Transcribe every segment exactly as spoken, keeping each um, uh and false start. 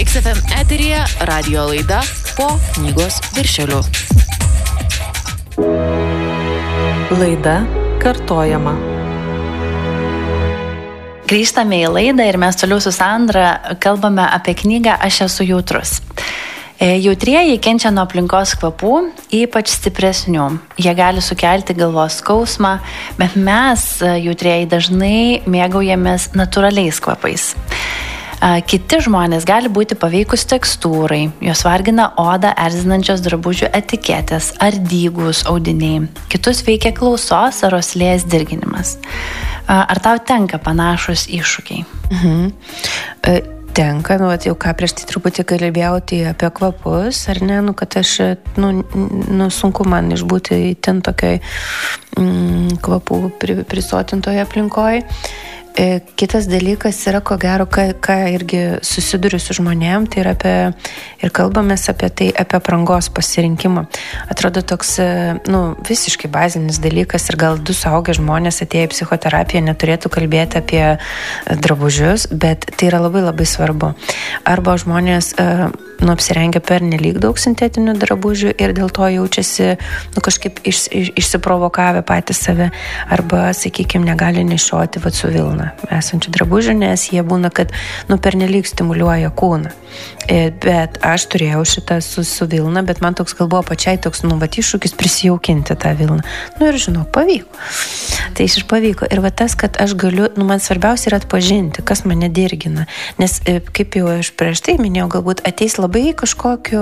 Mix F M eteryje radijo laida Po knygos viršeliu. Laida kartojama. Grįžtame į laidą ir mes toliau su Sandra kalbame apie knygą Aš esu jautrus. Jautrieji kenčia nuo aplinkos kvapų, ypač stipresnių. Jie gali sukelti galvos skausmą, bet mes, jautrieji, dažnai mėgaujamės natūraliais kvapais. Kiti žmonės gali būti paveikus tekstūrai, jos vargina odą erzinančios drabužių etiketės ar dygus audiniai. Kitus veikia klausos ar uoslės dirginimas. Ar tau tenka panašus iššūkiai? Mhm. E, tenka, nu, jau ką prieš tai truputį kalbėjau tai apie kvapus, ar ne, nu, kad aš, nu, nu sunku man išbūti ten tokioj mm, kvapų pri, prisotintoje aplinkoje. Kitas dalykas yra, ko gero, ką, ką irgi susiduriu su žmonėm, tai yra apie, ir kalbamės apie tai, apie aprangos pasirinkimą. Atrodo toks, nu, visiškai bazinis dalykas ir gal du suaugę žmonės atėję į psichoterapiją neturėtų kalbėti apie drabužius, bet tai yra labai labai svarbu. Arba žmonės nu, apsirengia per nelyg daug sintetinių drabužių ir dėl to jaučiasi nu, kažkaip iš, iš, išsiprovokavę patys save, arba, sakykime, negali nešioti vat, su vilna esančių drabužių, nes jie būna, kad nu, per nelyg stimuliuoja kūną. Bet aš turėjau šitą su, su vilna, bet man toks gal buvo pačiai toks nu, vat, iššūkis prisijaukinti tą vilną. Nu ir žinau, pavyko. Tai iš pavyko. Ir va tas, kad aš galiu, nu man svarbiausia yra atpažinti, kas mane dirgina. Nes kaip jau aš prieš tai minėjau, galbūt ateis labai kažkokio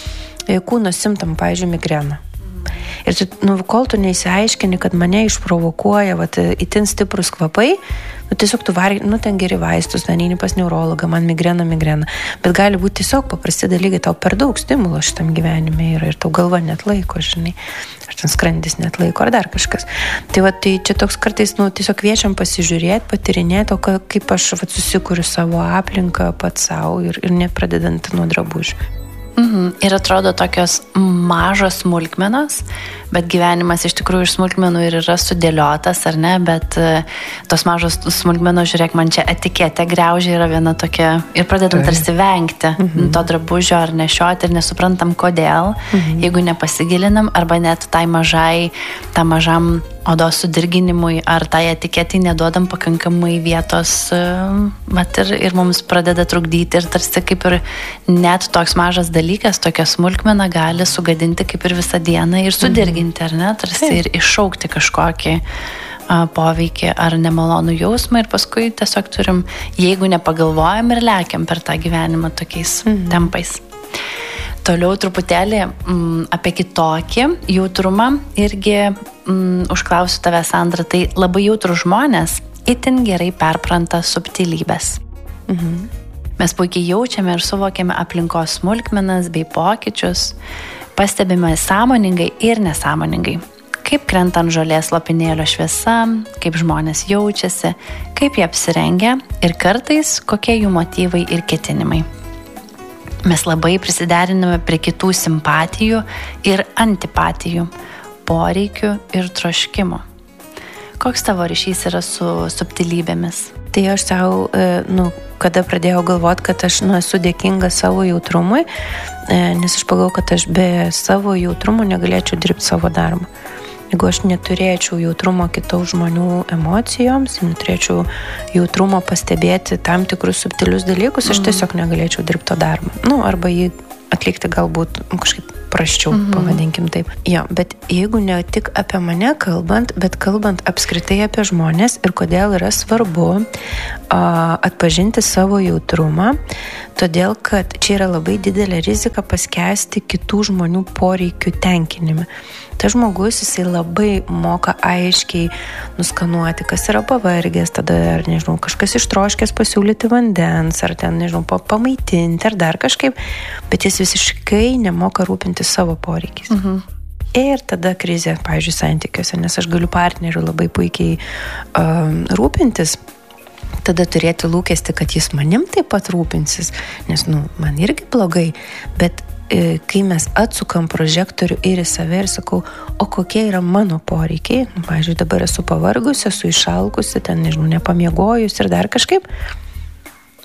kūno simptomų, pavyzdžiui, migrena. Ir tu, nu, kol tu neįsiaiškini, kad mane išprovokuoja vat, itin stiprus kvapai, nu, tiesiog tu vari, nu, ten geri vaistus, neini pas neurologą, man migrena, migrena. Bet gali būti tiesiog paprasti dalykai, tau per daug stimulo šitam gyvenime yra ir tau galva net laiko, žinai, ar ten skrandis net laiko, ar dar kažkas. Tai, va, tai čia toks kartais, nu, tiesiog kviečiam pasižiūrėti, patyrinėti, o kaip aš vat, susikuriu savo aplinką pats savo ir, ir nepradedant nuo drabužių. Mhm. Ir atrodo tokios mažos smulkmenos, bet gyvenimas iš tikrųjų iš smulkmenų ir yra sudėliotas, ar ne, bet tos mažos smulkmenos, žiūrėk, man čia etiketė griaužia yra viena tokia ir pradedam tarsi vengti mhm. to drabužio ar nešioti ir nesuprantam kodėl, mhm. jeigu nepasigilinam arba net tai mažai, tam mažam odos sudirginimui ar tai etiketai neduodam pakankamai vietos vat, ir, ir mums pradeda trukdyti ir tarsi kaip ir net toks mažas dalykas, tokia smulkmena gali sugadinti kaip ir visą dieną ir sudirginti, ar ne, tarsi ir iššaukti kažkokį a, poveikį ar nemalonų jausmą ir paskui tiesiog turim, jeigu nepagalvojam ir lekiam per tą gyvenimą tokiais mhm. tempais. Toliau truputėlį mm, apie kitokį jautrumą irgi mm, užklausiu tave, Sandra, tai labai jautrus žmonės itin gerai perpranta subtilybės. Mhm. Mes puikiai jaučiame ir suvokiame aplinkos smulkmenas bei pokyčius, pastebime sąmoningai ir nesąmoningai. Kaip krenta ant žolės lopinėlio šviesa, kaip žmonės jaučiasi, kaip jie apsirengia ir kartais kokie jų motyvai ir ketinimai. Mes labai prisideriname prie kitų simpatijų ir antipatijų, poreikių ir troškimų. Koks tavo ryšys yra su subtilybėmis? Tai aš savo, nu, kada pradėjau galvoti, kad aš nu, esu dėkinga savo jautrumui, nes aš pagalvojau, kad aš be savo jautrumo negalėčiau dirbti savo darbą. Jeigu aš neturėčiau jautrumo kitų žmonių emocijoms, neturėčiau jautrumo pastebėti tam tikrus subtilius dalykus, aš tiesiog negalėčiau dirbti to darbą. Nu, arba jį atlikti galbūt kažkaip prasčiau, mm-hmm. pavadinkim taip. Jo, bet jeigu ne tik apie mane kalbant, bet kalbant apskritai apie žmonės ir kodėl yra svarbu a, atpažinti savo jautrumą, todėl kad čia yra labai didelė rizika paskęsti kitų žmonių poreikių tenkinime. Ta žmogus, jisai labai moka aiškiai nuskanuoti, kas yra pavargęs, tada, ar nežinau, kažkas ištroškęs pasiūlyti vandens, ar ten, nežinau, pamaitinti, ar dar kažkaip, bet jis visiškai nemoka rūpinti savo poreikiais. Mhm. Ir tada krizė, pavyzdžiui, santykiuose, nes aš galiu partneriu labai puikiai um, rūpintis, tada turėti lūkestį, kad jis manim taip pat rūpinsis, nes, nu, man irgi blogai, bet kai mes atsukam prožektorių ir į save ir sakau, o kokie yra mano poreikiai, nu, pavyzdžiui, dabar esu pavargusi, esu išalkusi, ten, nežinau, nepamiegojusi ir dar kažkaip,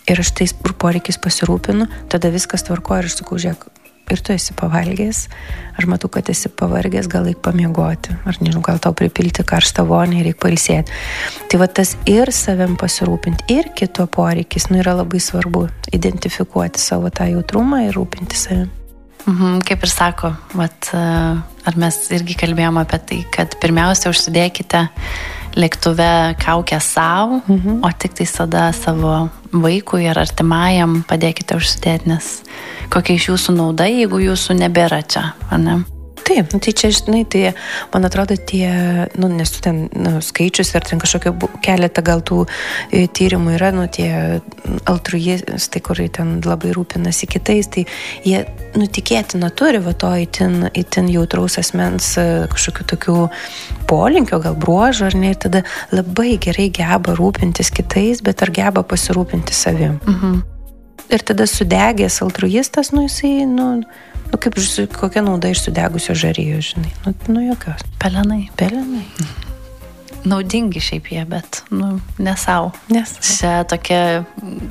ir aš tais poreikiais pasirūpinu, tada viskas tvarko ir aš sakau, žiūrėk, ir tu esi pavalgęs, aš matau, kad esi pavargęs, gal reik pamiegoti, ar nežinau, gal tau pripilti karštą vonį ir reik pailsėti. Tai va tas ir savim pasirūpinti, ir kito poreikis, nu yra labai svarbu identifikuoti savo tą jautrumą ir rūpinti savim. Mhm, kaip ir sako, vat, ar mes irgi kalbėjome apie tai, kad pirmiausia užsidėkite lėktuve kaukę savo, mhm. o tik tai tada savo vaikui ar artimajam padėkite užsidėti, nes kokia iš jūsų nauda, jeigu jūsų nebėra čia, ar ne? Taip, tai čia, žinai, tai man atrodo tie, nu, nes tu ten nu, skaičius ar ten kažkokio keletą gal tų e, tyrimų yra, nu, tie altruistai, kur ten labai rūpinasi kitais, tai jie, nu, tikėtina turi va to itin, itin jautraus asmens kažkokių tokių polinkio, gal bruožų, ar ne, ir tada labai gerai geba rūpintis kitais, bet ar geba pasirūpinti savim. Mhm. Ir tada sudegęs altruistas, nu, jisai, nu, nu kaip kokia nauda iš sudegusio žarijo, žinai, nu, nu jokios. Pelenai. Pelenai. Naudingi šiaip jie, bet, nu, ne savo. Nes. Čia tokia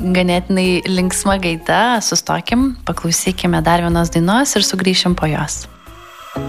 ganėtinai linksma gaida, sustokim, paklausykime dar vienos dainos ir sugrįšim po jos.